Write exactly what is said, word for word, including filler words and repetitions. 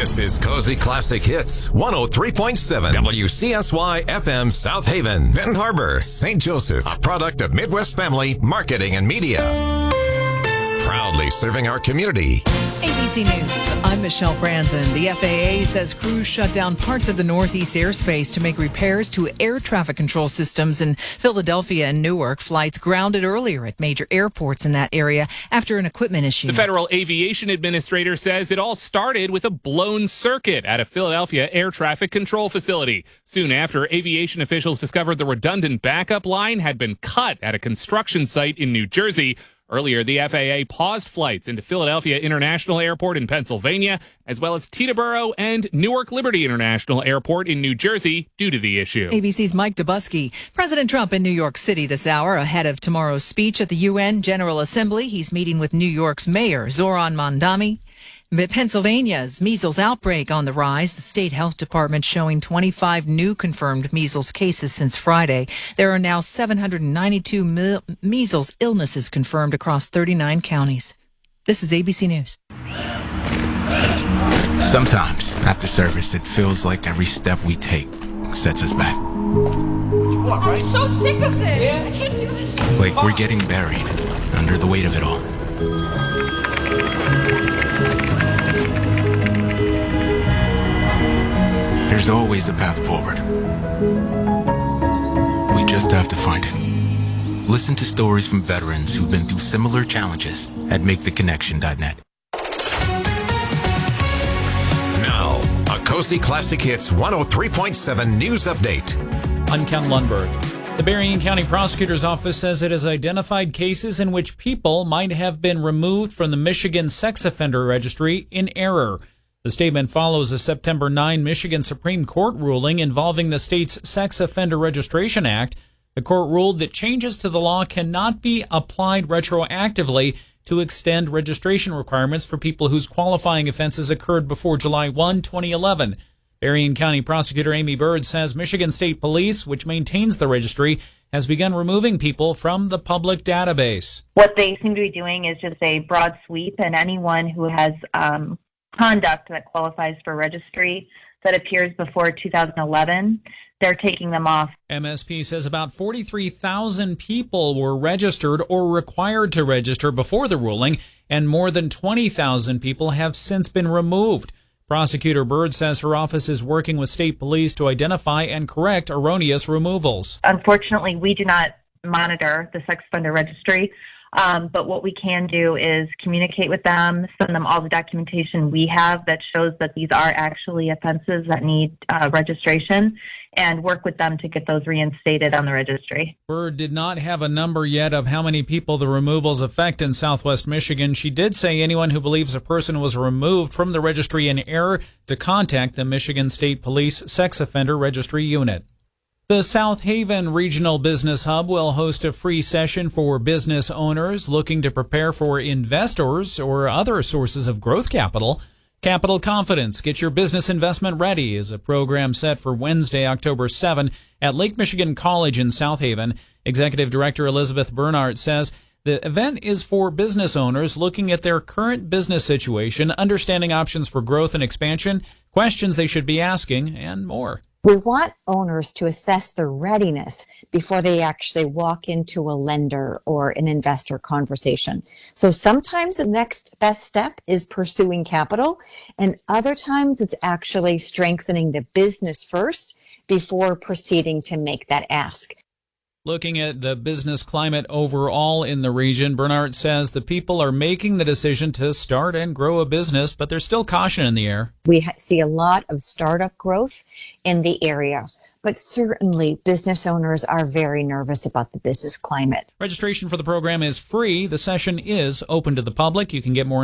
This is Cozy Classic Hits, one oh three point seven W C S Y F M South Haven, Benton Harbor, Saint Joseph, a product of Midwest Family Marketing and Media. Proudly serving our community. A B C News, I'm Michelle Franzen. The F A A says crews shut down parts of the Northeast airspace to make repairs to air traffic control systems in Philadelphia and Newark. Flights grounded earlier at major airports in that area after an equipment issue. The Federal Aviation Administrator says it all started with a blown circuit at a Philadelphia air traffic control facility. Soon after, aviation officials discovered the redundant backup line had been cut at a construction site in New Jersey. Earlier, the F A A paused flights into Philadelphia International Airport in Pennsylvania, as well as Teterboro and Newark Liberty International Airport in New Jersey due to the issue. A B C's Mike Dubusky. President Trump in New York City this hour ahead of tomorrow's speech at the U N General Assembly. He's meeting with New York's Mayor Zoran Mandami. Pennsylvania's measles outbreak on the rise. The state health department showing twenty-five new confirmed measles cases since Friday. There are now seven hundred ninety-two me- measles illnesses confirmed across thirty-nine counties. This is A B C News. Sometimes, after service, it feels like every step we take sets us back. I'm so sick of this. I can't do this. Like we're getting buried under the weight of it all. There's always a path forward. We just have to find it. Listen to stories from veterans who've been through similar challenges at make the connection dot net. Now, a Cozy Classic Hits one oh three point seven news update. I'm Ken Lundberg. The Berrien County Prosecutor's Office says it has identified cases in which people might have been removed from the Michigan Sex Offender Registry in error. The statement follows a September ninth Michigan Supreme Court ruling involving the state's Sex Offender Registration Act. The court ruled that changes to the law cannot be applied retroactively to extend registration requirements for people whose qualifying offenses occurred before July first, twenty eleven. Berrien County Prosecutor Amy Bird says Michigan State Police, which maintains the registry, has begun removing people from the public database. What they seem to be doing is just a broad sweep, and anyone who has um, conduct that qualifies for registry that appears before two thousand eleven, they're taking them off. M S P says about forty-three thousand people were registered or required to register before the ruling, and more than twenty thousand people have since been removed. Prosecutor Bird says her office is working with state police to identify and correct erroneous removals. Unfortunately, we do not monitor the sex offender registry, um, but what we can do is communicate with them, send them all the documentation we have that shows that these are actually offenses that need uh, registration, and work with them to get those reinstated on the registry. Bird did not have a number yet of how many people the removals affect in Southwest Michigan. She did say anyone who believes a person was removed from the registry in error to contact the Michigan State Police Sex Offender Registry Unit. The South Haven Regional Business Hub will host a free session for business owners looking to prepare for investors or other sources of growth capital. Capital Confidence, Get Your Business Investment Ready is a program set for Wednesday, October seventh at Lake Michigan College in South Haven. Executive Director Elizabeth Bernhardt says the event is for business owners looking at their current business situation, understanding options for growth and expansion, questions they should be asking, and more. We want owners to assess their readiness before they actually walk into a lender or an investor conversation. So sometimes the next best step is pursuing capital, and other times it's actually strengthening the business first before proceeding to make that ask. Looking at the business climate overall in the region, Bernhardt says the people are making the decision to start and grow a business, but there's still caution in the air. We ha- see a lot of startup growth in the area, but certainly business owners are very nervous about the business climate. Registration for the program is free. The session is open to the public. You can get more